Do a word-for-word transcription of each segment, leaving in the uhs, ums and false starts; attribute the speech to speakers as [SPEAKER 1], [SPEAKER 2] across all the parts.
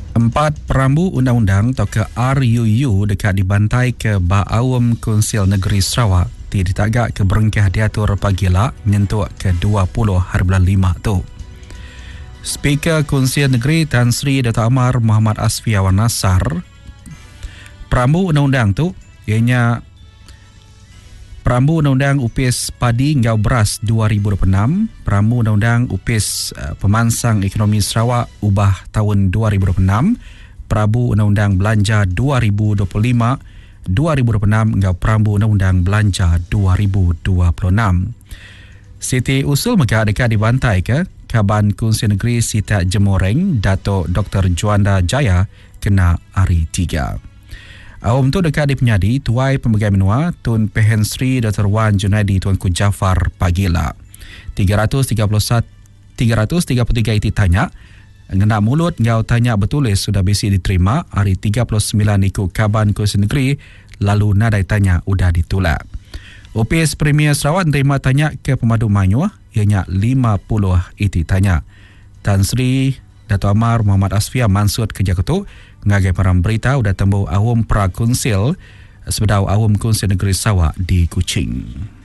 [SPEAKER 1] Empat perambu undang-undang atau ke R U U dekat dibantai ke Baawam Konsil Negeri Sarawak ti ditagak ke berengkah diatur pagila menyentuh ke dua puluh hari bulan lima tu. Speaker Konsil Negeri Tan Sri Dato' Amar Muhammad Asfi Awan Nasar, perambu undang-undang tu ianya perambu undang-undang U P S Padi Ngau Beras dua ribu dua puluh enam, perambu undang-undang U P S uh, Pemansang Ekonomi Sarawak Ubah tahun dua ribu dua puluh enam, perambu undang-undang Belanja dua ribu dua puluh lima dua ribu dua puluh enam hingga perambu undang-undang Belanja dua ribu dua puluh enam. Siti usul megah dekat dibantai ke Kaban Konsil Negeri Sita Jemoreng Dato' Doktor Juanda Jaya kena hari tiga. Awam tu dekat di penyadi Tuai Pembagai Menua Tun Pehen Sri Doktor Wan Junaidi Tuanku Jafar Pagila. tiga ratus tiga puluh satu, tiga ratus tiga puluh tiga iti tanya. Ngena mulut ngau tanya bertulis sudah bisi diterima hari tiga puluh sembilan ikut Kaban Konsil Negeri, lalu nadai tanya sudah ditolak. O P S Premier Sarawak terima tanya ke Pemadu Manyuh ianya lima puluh iti tanya. Tan Sri Dato' Amar Muhammad Asfia Mansud kerja ketuk ngagai param berita udah tembuh awam pra konsil sebedau awam Konsil Negeri Sarawak di Kuching.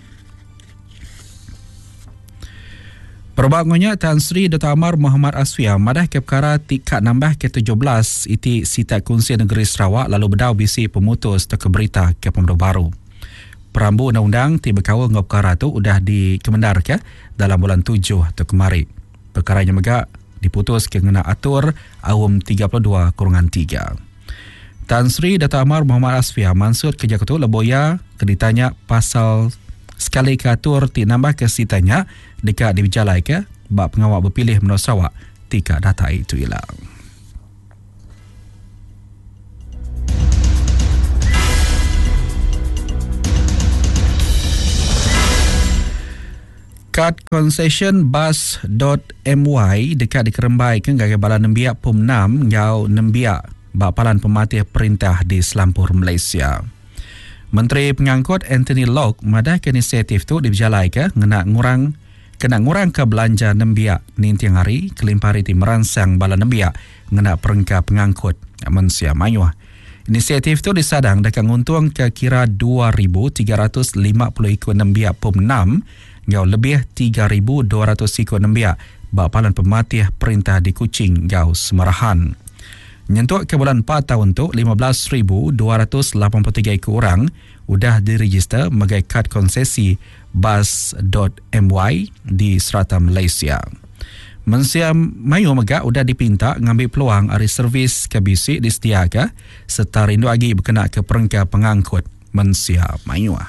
[SPEAKER 1] Perbangunnya Tan Sri Dato' Amar Muhammad Asfia madah ke perkara tingkat nambah ke tujuh belas iti Sita Konsil Negeri Sarawak lalu bedau bisi pemutus ke berita ke Pemerintah Baru. Perambu undang-undang ti berkawal dengan perkara tu udah dikemendar ke dalam bulan tujuh tu kemari. Perkaranya megak diputus ke ngena atur awam tiga puluh dua kurungan tiga. Tan Sri Dato' Amar Muhammad Asfia Mansud kerja ketua leboya keditanya pasal sekali ke atur ti nambah ke sitanya dekat diberjalai ke bak pengawal berpilih menurut Sarawak tika data itu hilang. Kad concession bus dot m y dekat dikerembai ke gagai bala nembiak P U M enam ngau nembiak bapalan pematih perintah di Selampur Malaysia. Menteri Pengangkut Anthony Locke madah ke inisiatif tu diberjalai ke ngena ngurang kena ngurang ke belanja nembiak nintiang hari kelimpari ti meransang bala nembiak ngena perengka pengangkut Malaysia Mayuh. Inisiatif tu disadang dekat nguntung ke kira dua ribu tiga ratus lima puluh ikut nembiak P U M enam ngau lebih tiga ribu dua ratus ikut nembiak bapalan pematih perintah di Kuching ngau Semarahan. Nyentuk ke bulan empat tahun tu lima belas ribu dua ratus lapan puluh tiga ikut orang udah diregister megai kad konsesi bus dot m y di serata Malaysia. Malaysia Mayuh megak udah dipinta ngambil peluang hari servis ke bisik disediakan serta rindu lagi berkenaan ke perengka pengangkut Malaysia Mayuh.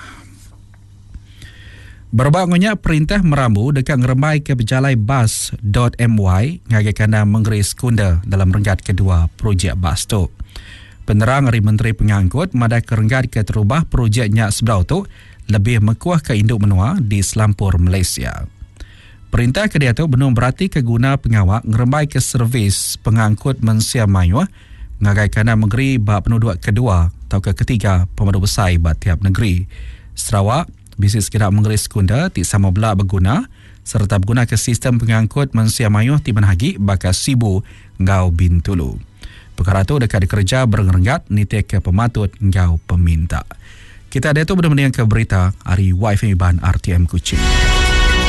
[SPEAKER 1] Berbangunnya perintah merambu dekat ngeremai ke berjalai bus dot m y ngagai kena menggeris kunda dalam renggat kedua projek bas tu. Penerang dari Menteri Pengangkut madah kerenggat ke terubah projeknya sebelum tu lebih mekuah ke induk menua di Selampur Malaysia. Perintah ke dia tu belum berarti ke guna pengawak ngeremai ke servis pengangkut Malaysia Mayuh ngagai kena menggeri bak penduduk kedua atau ke ketiga pemadu besar bat tiap negeri. Sarawak bisnis kira menggeris kunda ti sama belak berguna serta berguna ke sistem pengangkut Malaysia Mayuh ti menhagi bakal sibu ngau Bintulu. Perkara tu dekat dikerja berengrengat niti ke pematut ngau peminta. Kita ada tu benda-benda yang ke berita hari Y F M Ban R T M Kuching.